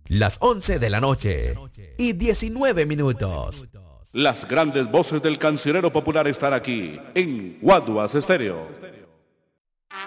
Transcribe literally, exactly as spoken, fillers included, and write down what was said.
Las once de la noche y diecinueve minutos. Las grandes voces del cancionero popular están aquí en Guaduas Estéreo.